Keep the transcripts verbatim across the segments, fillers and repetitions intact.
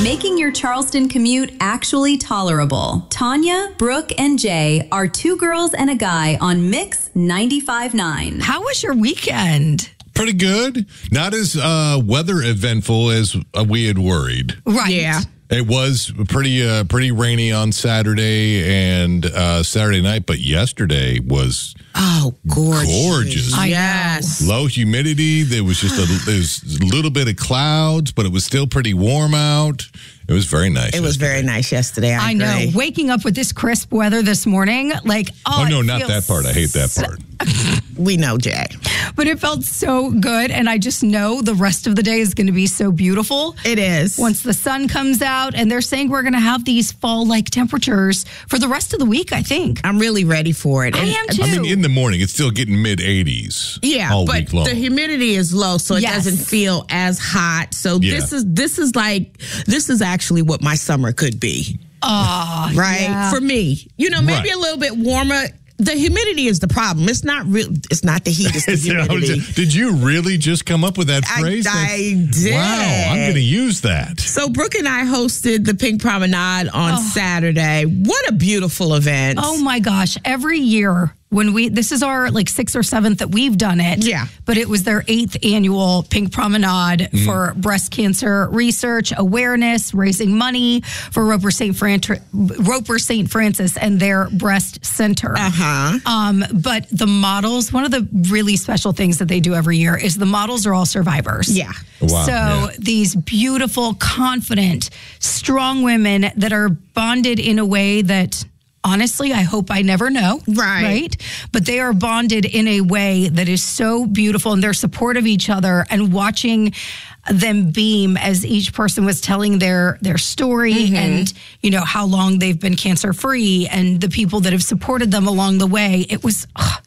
Making your Charleston commute actually tolerable. Tanya, Brooke, and Jay are two girls and a guy on Mix ninety-five point nine. How was your weekend? Pretty good. Not as uh, weather eventful as uh, we had worried. Right. Yeah. It was pretty uh, pretty rainy on Saturday and uh, Saturday night, but yesterday was Oh, gorgeous. gorgeous. I Yes. Low humidity. There was just a, there was a little bit of clouds, but it was still pretty warm out. It was very nice. It was yesterday. very nice yesterday. I, I know. agree. Waking up with this crisp weather this morning, like, oh, Oh, no, it not feels that part. I hate that so- part. We know, Jay. But it felt so good, and I just know the rest of the day is going to be so beautiful. It is. Once the sun comes out, and they're saying we're going to have these fall-like temperatures for the rest of the week, I think. I'm really ready for it. I And- am too. I mean, in the morning, it's still getting mid eighties. Yeah, all but week long. the humidity is low, so it Yes. doesn't feel as hot. So Yeah. this is this is like this is actually what my summer could be, Oh, right? yeah. For me, you know, maybe Right. a little bit warmer. The humidity is the problem. It's not real. It's not the heat. It's the humidity. Did you really just come up with that I- phrase? I That's- did. Wow, I'm going to use that. So Brooke and I hosted the Pink Promenade on Saturday. What a beautiful event! Oh my gosh! Every year when we this is our like sixth or seventh that we've done it. Yeah. But it was their eighth annual Pink Promenade for breast cancer research awareness, raising money for Roper Saint Fran- Roper Saint Francis and their breast center. Uh huh. Um, but the models, one of the really special things that they do every year is the models are all survivors. Yeah. Wow, So yeah. these beautiful, confident, strong women that are bonded in a way that honestly, I hope I never know. Right. Right. But they are bonded in a way that is so beautiful, and they're supportive of each other, and watching them beam as each person was telling their their story Mm-hmm. and, you know, how long they've been cancer free and the people that have supported them along the way. It was ugh,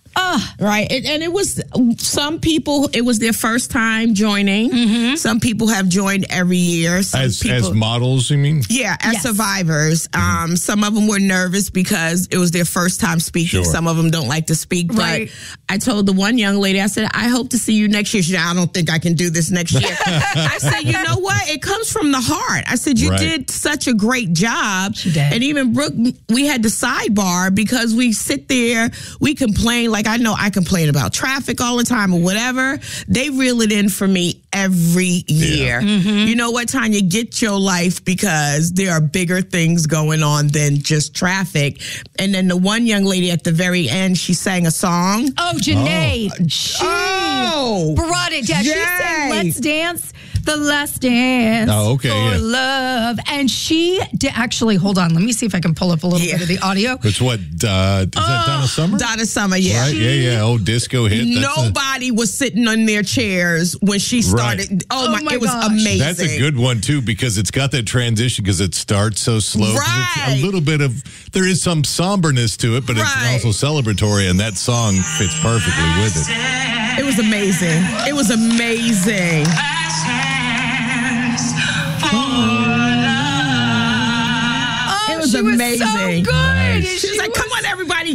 Right. And, and it was some people, it was their first time joining. Some people have joined every year. Some As people, as models, you mean? yeah, as Yes. survivors. Um, some of them were nervous because it was their first time speaking. Sure. Some of them don't like to speak. But Right. I told the one young lady, I said, I hope to see you next year. She said, I don't think I can do this next year. I said, you know what? It comes from the heart. I said, you Right. did such a great job. She did. And even Brooke, we had to sidebar because we sit there, we complain. Like I know I complain about traffic all the time or whatever. They reel it in for me every year. You know what, Tanya? Get your life because there are bigger things going on than just traffic. And then the one young lady at the very end, she sang a song. oh, Janae, she Oh, brought it down. She Jay. sang Let's Dance, the Last Dance Oh, okay, for yeah. love. And she did actually, hold on, let me see if I can pull up a little Yeah. bit of the audio. It's what, uh, is that Donna Summer? Donna Summer, yeah. Right? Yeah, yeah. Old disco hit. That's a- Nobody was sitting on their chairs when she started. Right. Oh, Oh my, my it was gosh. amazing. That's a good one too because it's got that transition because it starts so slow. 'Cause It's Right. a little bit of there is some somberness to it, but Right. it's also celebratory, and that song fits perfectly with it. It was amazing. It was amazing. Oh, It was she amazing. was so good. She was like, "Come on, everybody,